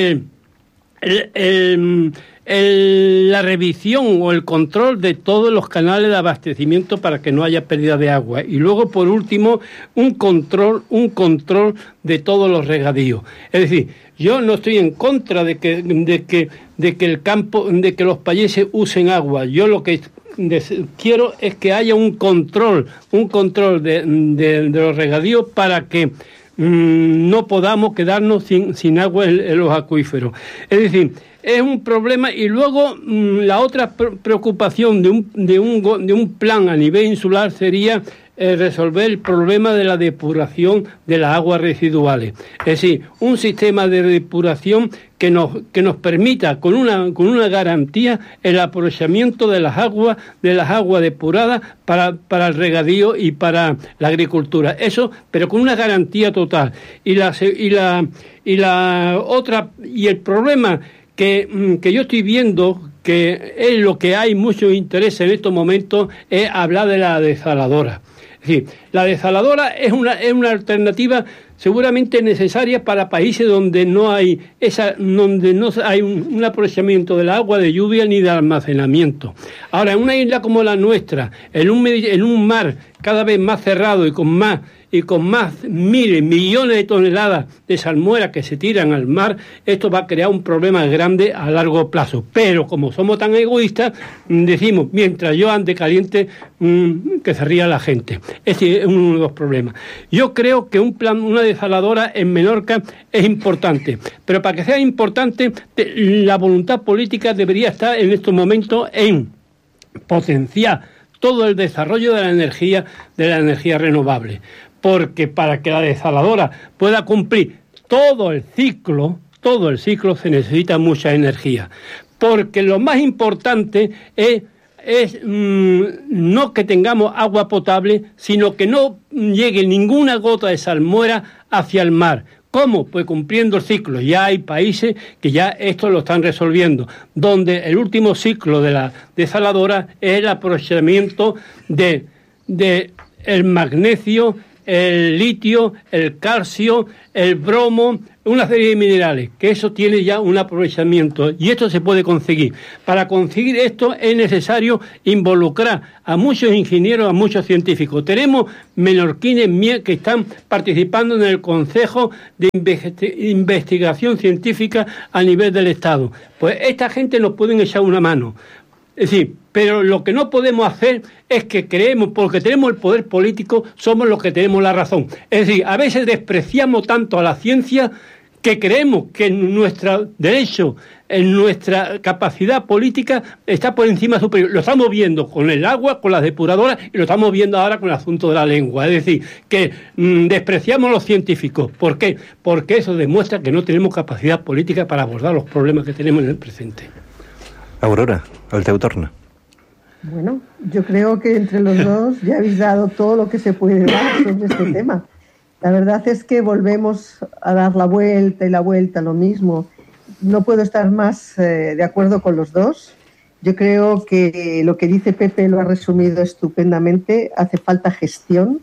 Speaker 11: la revisión o el control de todos los canales de abastecimiento para que no haya pérdida de agua. Y luego, por último, un control de todos los regadíos. Es decir, yo no estoy en contra de que el campo, de que los países usen agua. Yo lo que quiero es que haya un control de los regadíos para que no podamos quedarnos sin agua en los acuíferos. Es decir, es un problema. Y luego la otra preocupación de un plan a nivel insular sería resolver el problema de la depuración de las aguas residuales. Es decir, un sistema de depuración que nos permita con una garantía el aprovechamiento de las aguas depuradas para el regadío y para la agricultura. Eso, pero con una garantía total. Y el problema que yo estoy viendo, que es lo que hay mucho interés en estos momentos, es hablar de la desaladora. Es decir, la desaladora es una alternativa seguramente necesaria para países donde no hay un aprovechamiento del agua de lluvia ni de almacenamiento. Ahora, en una isla como la nuestra, en un mar cada vez más cerrado y con más miles, millones de toneladas de salmuera que se tiran al mar, esto va a crear un problema grande a largo plazo. Pero como somos tan egoístas, decimos, mientras yo ande caliente, que se ría la gente. Ese es uno de los problemas. Yo creo que una desaladora en Menorca es importante, pero para que sea importante, la voluntad política debería estar en estos momentos en potenciar todo el desarrollo de la energía renovable, porque para que la desaladora pueda cumplir todo el ciclo se necesita mucha energía, porque lo más importante es no que tengamos agua potable, sino que no llegue ninguna gota de salmuera hacia el mar. ¿Cómo? Pues cumpliendo el ciclo. Ya hay países que ya esto lo están resolviendo, donde el último ciclo de la desaladora es el aprovechamiento de el magnesio, el litio, el calcio, el bromo, una serie de minerales, que eso tiene ya un aprovechamiento, y esto se puede conseguir. Para conseguir esto es necesario involucrar a muchos ingenieros, a muchos científicos. Tenemos menorquines que están participando en el Consejo de Investigación Científica a nivel del Estado. Pues esta gente nos pueden echar una mano. Es decir, pero lo que no podemos hacer es que creemos, porque tenemos el poder político, somos los que tenemos la razón. Es decir, a veces despreciamos tanto a la ciencia que creemos que nuestro derecho, en nuestra capacidad política está por encima superior. Lo estamos viendo con el agua, con las depuradoras, y lo estamos viendo ahora con el asunto de la lengua. Es decir, que despreciamos a los científicos. ¿Por qué? Porque eso demuestra que no tenemos capacidad política para abordar los problemas que tenemos en el presente.
Speaker 4: Aurora, el teu torna.
Speaker 27: Bueno, yo creo que entre los dos ya habéis dado todo lo que se puede dar sobre este tema. La verdad es que volvemos a dar la vuelta y la vuelta, lo mismo. No puedo estar más de acuerdo con los dos. Yo creo que lo que dice Pepe lo ha resumido estupendamente. Hace falta gestión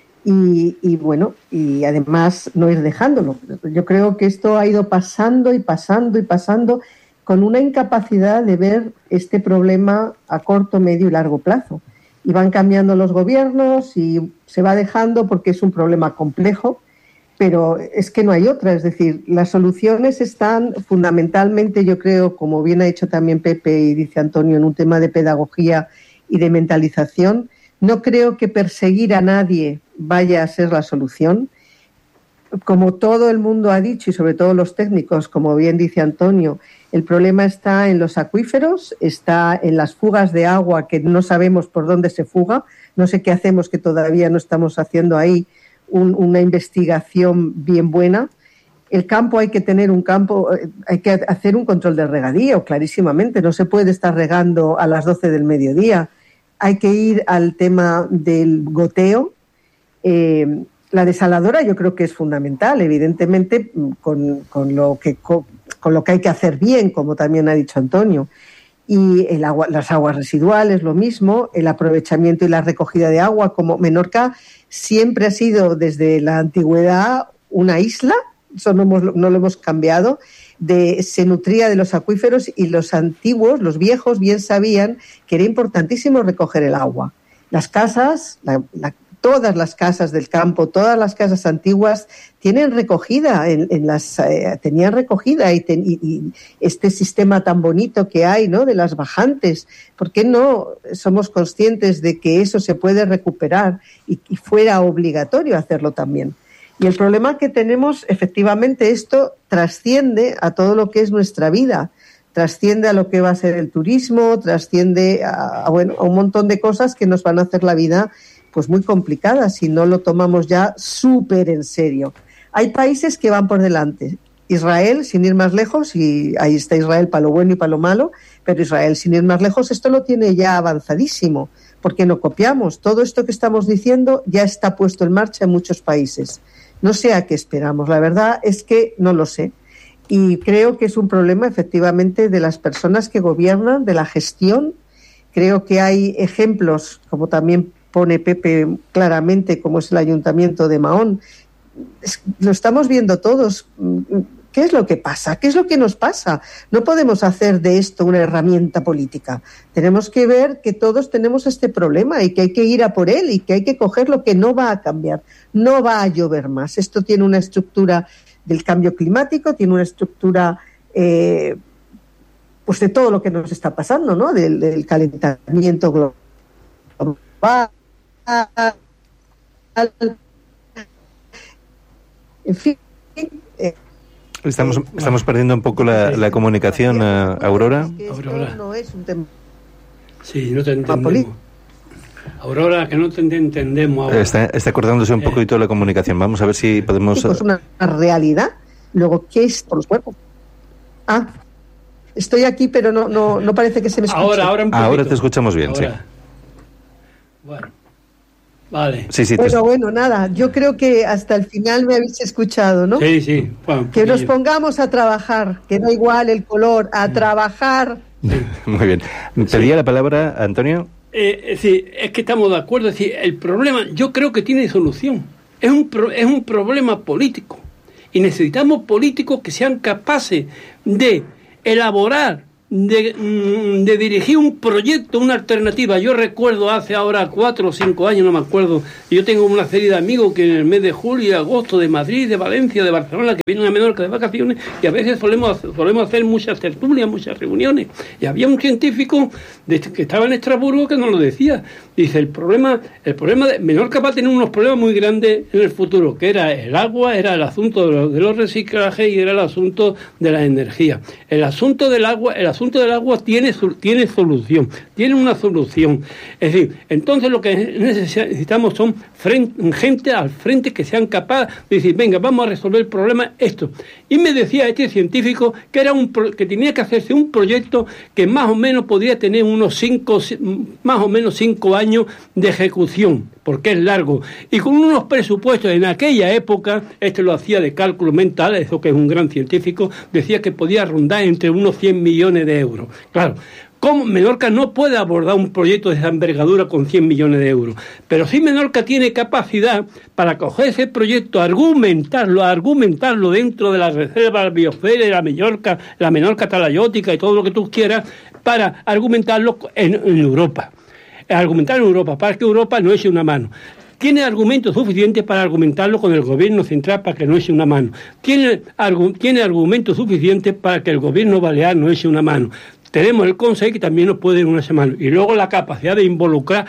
Speaker 27: y bueno, y además no ir dejándolo. Yo creo que esto ha ido pasando y pasando y pasando, con una incapacidad de ver este problema a corto, medio y largo plazo. Y van cambiando los gobiernos y se va dejando porque es un problema complejo, pero es que no hay otra. Es decir, las soluciones están fundamentalmente, yo creo, como bien ha dicho también Pepe y dice Antonio, en un tema de pedagogía y de mentalización. No creo que perseguir a nadie vaya a ser la solución. Como todo el mundo ha dicho, y sobre todo los técnicos, como bien dice Antonio, el problema está en los acuíferos, está en las fugas de agua que no sabemos por dónde se fuga. No sé qué hacemos, que todavía no estamos haciendo ahí una investigación bien buena. El campo, hay que tener un campo, hay que hacer un control de regadío, clarísimamente. No se puede estar regando a las 12 del mediodía. Hay que ir al tema del goteo. La desaladora yo creo que es fundamental, evidentemente, con lo que hay que hacer bien, como también ha dicho Antonio. Y las aguas residuales, lo mismo, el aprovechamiento y la recogida de agua, como Menorca siempre ha sido desde la antigüedad una isla, eso no lo hemos cambiado, se nutría de los acuíferos, y los antiguos, los viejos, bien sabían que era importantísimo recoger el agua. Las casas, todas las casas del campo, todas las casas antiguas tienen recogida, tenían recogida y este sistema tan bonito que hay, ¿no?, de las bajantes. ¿Por qué no somos conscientes de que eso se puede recuperar y fuera obligatorio hacerlo también? Y el problema que tenemos, efectivamente, esto trasciende a todo lo que es nuestra vida, trasciende a lo que va a ser el turismo, trasciende a un montón de cosas que nos van a hacer la vida pues muy complicada si no lo tomamos ya súper en serio. Hay países que van por delante. Israel, sin ir más lejos, y ahí está Israel para lo bueno y para lo malo, pero Israel, sin ir más lejos, esto lo tiene ya avanzadísimo, porque no copiamos. Todo esto que estamos diciendo ya está puesto en marcha en muchos países. No sé a qué esperamos, la verdad es que no lo sé. Y creo que es un problema, efectivamente, de las personas que gobiernan, de la gestión. Creo que hay ejemplos, como también pone Pepe claramente, como es el Ayuntamiento de Mahón. Lo estamos viendo todos. ¿Qué es lo que pasa? ¿Qué es lo que nos pasa? No podemos hacer de esto una herramienta política. Tenemos que ver que todos tenemos este problema y que hay que ir a por él y que hay que coger lo que no va a cambiar. No va a llover más. Esto tiene una estructura del cambio climático, tiene una estructura pues de todo lo que nos está pasando, ¿no? Del calentamiento global, En fin...
Speaker 4: Estamos perdiendo un poco la comunicación, Aurora.
Speaker 27: Aurora. No es un tema...
Speaker 11: Sí, no te entendemos. Aurora, que no te entendemos ahora.
Speaker 4: Está cortándose un poquito la comunicación. Vamos a ver si podemos...
Speaker 27: Es una realidad. Luego, ¿qué es por los cuerpos? Estoy aquí, pero no parece que se me escuche.
Speaker 4: Ahora te escuchamos bien,
Speaker 11: ahora.
Speaker 4: Sí.
Speaker 11: Bueno, vale.
Speaker 4: Sí,
Speaker 27: bueno, nada, yo creo que hasta el final me habéis escuchado, ¿no?
Speaker 11: Sí. Bueno,
Speaker 27: que nos pongamos a trabajar, que da igual el color, a trabajar.
Speaker 4: Muy bien. ¿Pedía la palabra, Antonio?
Speaker 11: Sí, es que estamos de acuerdo. Es decir, el problema yo creo que tiene solución. Es un problema político. Y necesitamos políticos que sean capaces de elaborar, de dirigir un proyecto, una alternativa. Yo recuerdo hace ahora 4 o 5 años, no me acuerdo, yo tengo una serie de amigos que en el mes de julio y agosto de Madrid, de Valencia, de Barcelona, que vienen a Menorca de vacaciones, y a veces solemos hacer muchas tertulias, muchas reuniones. Y había un científico que estaba en Estrasburgo que nos lo decía. Dice, el problema de Menorca va a tener unos problemas muy grandes en el futuro, que era el agua, era el asunto de los reciclajes y era el asunto de la energía. El asunto del agua tiene solución, tiene una solución. Es decir, entonces lo que necesitamos son gente al frente que sean capaces de decir, venga, vamos a resolver el problema esto. Y me decía este científico que que tenía que hacerse un proyecto que más o menos podría tener unos 5 años de ejecución, porque es largo, y con unos presupuestos en aquella época, lo hacía de cálculo mental, eso que es un gran científico, decía que podía rondar entre unos 100 millones de euros. Claro, ¿cómo? Menorca no puede abordar un proyecto de esa envergadura con 100 millones de euros, pero sí Menorca tiene capacidad para coger ese proyecto, argumentarlo dentro de la reserva biosfera, la Menorca talayótica y todo lo que tú quieras, para argumentarlo en Europa. Argumentar en Europa, para que Europa no eche una mano. Tiene argumentos suficientes para argumentarlo con el gobierno central para que no eche una mano. Tiene argumentos suficientes para que el gobierno balear no eche una mano. Tenemos el Consejo que también nos puede dar una mano. Y luego la capacidad de involucrar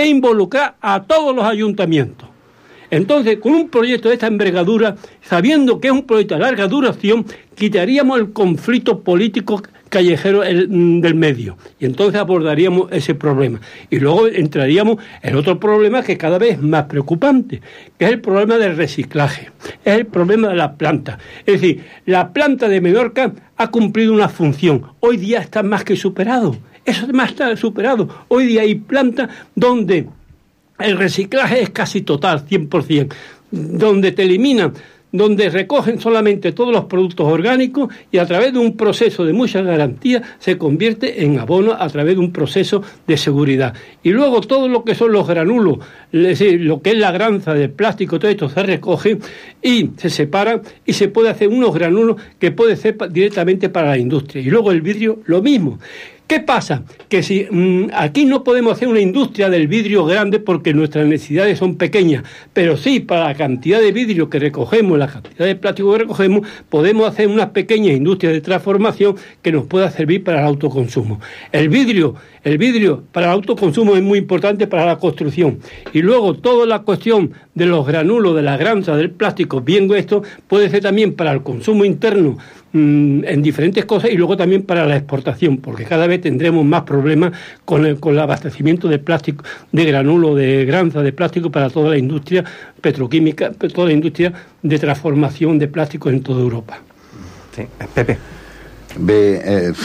Speaker 11: a todos los ayuntamientos. Entonces, con un proyecto de esta envergadura, sabiendo que es un proyecto de larga duración, quitaríamos el conflicto político callejero del medio, y entonces abordaríamos ese problema. Y luego entraríamos en otro problema que cada vez es más preocupante, que es el problema del reciclaje, es el problema de la planta. Es decir, la planta de Menorca ha cumplido una función, hoy día está más que superado, eso más está superado. Hoy día hay plantas donde el reciclaje es casi total, 100%, donde te eliminan, donde recogen solamente todos los productos orgánicos y a través de un proceso de mucha garantía se convierte en abono a través de un proceso de seguridad. Y luego todo lo que son los granulos, es decir, lo que es la granza de plástico, todo esto se recoge y se separa y se puede hacer unos granulos que puede ser directamente para la industria. Y luego el vidrio, lo mismo. ¿Qué pasa? Que si aquí no podemos hacer una industria del vidrio grande porque nuestras necesidades son pequeñas, pero sí para la cantidad de vidrio que recogemos, la cantidad de plástico que recogemos, podemos hacer una pequeña industria de transformación que nos pueda servir para el autoconsumo. El vidrio para el autoconsumo es muy importante para la construcción. Y luego toda la cuestión de los granulos, de la granza, del plástico, bien esto, puede ser también para el consumo interno en diferentes cosas y luego también para la exportación, porque cada vez tendremos más problemas con el abastecimiento de plástico, de granulo, de granza, de plástico para toda la industria petroquímica, toda la industria de transformación de plástico en toda Europa.
Speaker 4: Sí. Pepe.
Speaker 26: Bé,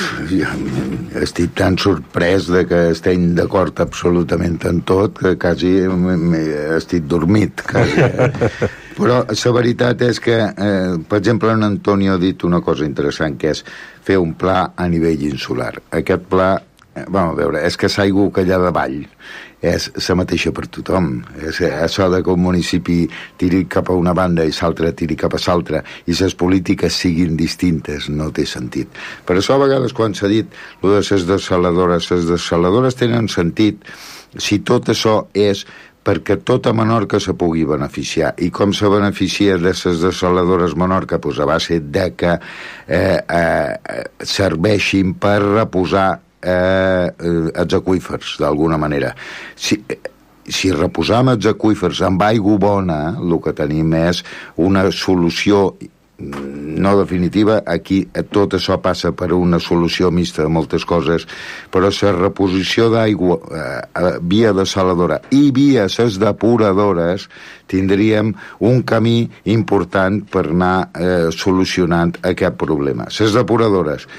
Speaker 26: estic tan sorprès de que estem d'acord absolutament en tot que quasi estic dormit, quasi. Però la veritat és que, per exemple, en Antonio ha dit una cosa interessant, que és fer un pla a nivell insular. Aquest pla, a veure, és que l'aigua que allà davall és la mateixa per tothom. És això de que un municipi tiri cap a una banda i l'altre tiri cap a l'altra i les polítiques siguin distintes no té sentit. Per això a vegades quan s'ha dit lo de les desaladores tenen sentit si tot això és perquè tota Menorca se pugui beneficiar. I com se beneficia de les desaladores Menorca? Pues a base de que serveixin per reposar els aqüífers, d'alguna manera. si reposam els aqüífers amb aigua bona, el que tenim és una solució no definitiva. Aquí tot això passa per una solució mixta de moltes coses, però la reposició d'aigua via desaladora i via les depuradores tindríem un camí important per anar solucionant aquest problema. Les depuradores,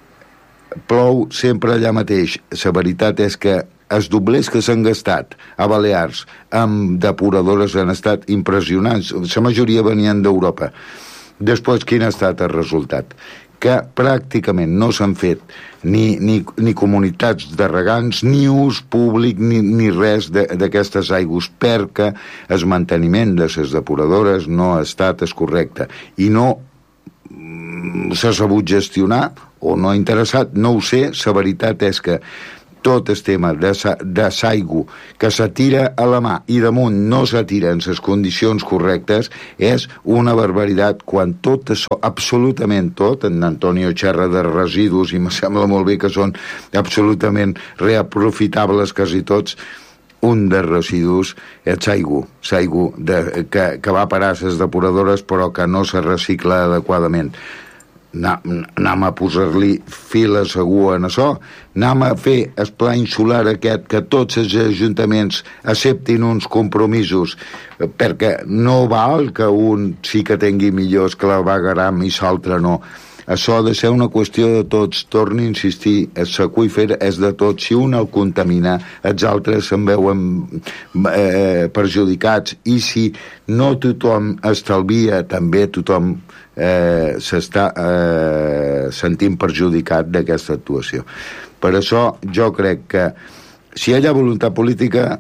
Speaker 26: plou sempre allà mateix. La veritat és que els doblers que s'han gastat a Balears amb depuradores han estat impressionants. La majoria venien d'Europa. Després, quin ha estat el resultat? Que pràcticament no s'han fet ni comunitats de regants, ni ús públic, ni res d'aquestes aigües, perquè el manteniment de les depuradores no ha estat el correcte. I no s'ha sabut gestionar, o no ha interessat, no ho sé. La veritat és que tot el tema de l'aigua que s'atira a la mà i damunt no s'atira en les condicions correctes és una barbaritat, quan tot això, absolutament tot, en Antonio xerra de residus i em sembla molt bé que són absolutament reaprofitables quasi tots. Un dels residus és l'aigua que va parar a les depuradores però que no se recicla adequadament. Anem a posar-li fil a segur en això, anem a fer el pla insular aquest, que tots els ajuntaments acceptin uns compromisos, perquè no val que un sí que tingui millors clavegaram i l'altre no. Això ha de ser una qüestió de tots. Torno a insistir, l'aqüífer és de tots. Si un el contamina, els altres se'n veuen perjudicats, i si no tothom estalvia, també tothom s'està sentint perjudicat d'aquesta actuació. Per això jo crec que si hi ha voluntat política,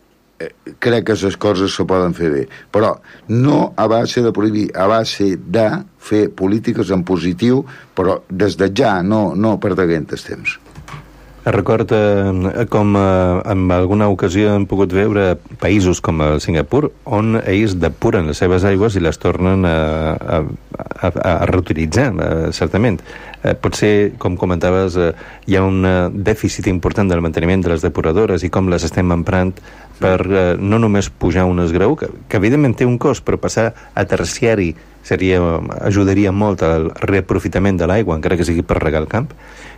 Speaker 26: crec que les coses se poden fer bé, però no a base de prohibir, a base de fer polítiques en positiu, però des de ja, no perdeguent el temps.
Speaker 4: Recorda com en alguna ocasió hem pogut veure països com el Singapur on ells depuren les seves aigües i les tornen a reutilitzar, certament. Potser, com comentaves, hi ha un dèficit important del manteniment de les depuradores i com les estem emprant per no només pujar un esgrau, que evidentment té un cost, però passar a terciari ajudaria molt al reaprofitament de l'aigua, encara que sigui per regar el camp.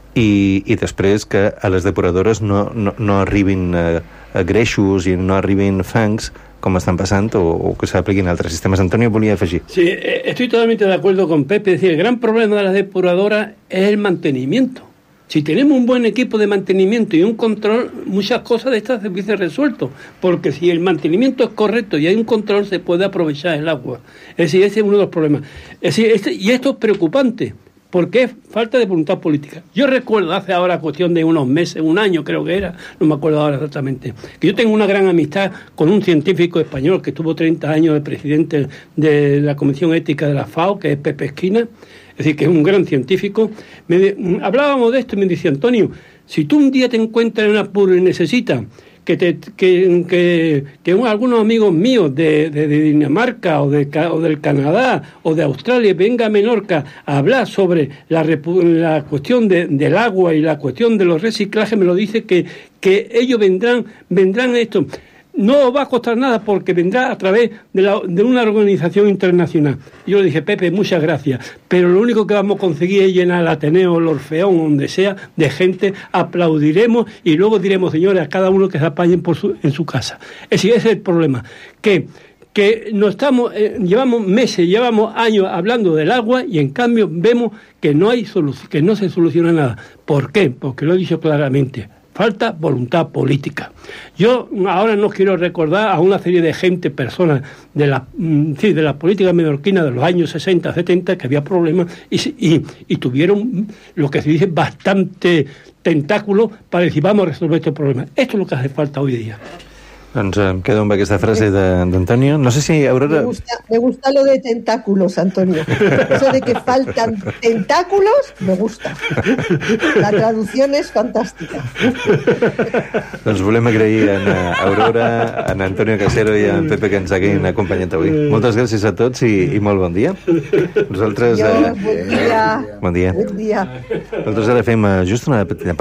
Speaker 4: I després que a les depuradores no arribin greixos i no arribin fangs com estan passant o que s'apliquin altres sistemes. Antonio volia afegir.
Speaker 11: Sí, estoy totalmente de acuerdo con Pepe. Es decir, el gran problema de las depuradoras es el mantenimiento. Si tenemos un buen equipo de mantenimiento y un control, muchas cosas de estas se hubiesen resuelto, porque si el mantenimiento es correcto y hay un control, se puede aprovechar el agua. Es decir, ese es uno de los problemas. Es decir, y esto es preocupante, porque es falta de voluntad política. Yo recuerdo hace ahora cuestión de unos meses, un año creo que era, no me acuerdo ahora exactamente, que yo tengo una gran amistad con un científico español que estuvo 30 años de presidente de la Comisión Ética de la FAO, que es Pepe Esquina, es decir, que es un gran científico. Hablábamos de esto y me decía, Antonio, si tú un día te encuentras en un apuro y necesitas que algunos amigos míos de Dinamarca o del Canadá o de Australia venga a Menorca a hablar sobre la cuestión del agua y la cuestión de los reciclajes, me lo dice que ellos vendrán esto. No va a costar nada porque vendrá a través de una organización internacional. Yo le dije, Pepe, muchas gracias, pero lo único que vamos a conseguir es llenar el Ateneo, el Orfeón, donde sea, de gente, aplaudiremos y luego diremos, señores, a cada uno que se apañen en su casa. Es decir, ese es el problema, que no estamos, llevamos meses, llevamos años hablando del agua y en cambio vemos que no hay solución, que no se soluciona nada. ¿Por qué? Porque lo he dicho claramente. Falta voluntad política. Yo ahora no quiero recordar a una serie de gente, personas de la política menorquina de los años 60, 70, que había problemas y tuvieron lo que se dice bastante tentáculo para decir vamos a resolver este problema. Esto es lo que hace falta hoy día.
Speaker 4: Doncs em quedo amb aquesta frase d'Antonio. No sé si Aurora...
Speaker 27: Me gusta lo de tentáculos, Antonio. Eso de que faltan tentáculos, me gusta. La traducción es fantàstica.
Speaker 4: Doncs volem agrair a Aurora, a Antonio Casero i a Pepe que ens hagin acompanyat avui. Moltes gràcies a tots i molt bon dia. Nosaltres...
Speaker 27: Bon dia.
Speaker 4: Bon dia.
Speaker 27: Bon dia.
Speaker 4: Nosaltres ara fem just una petita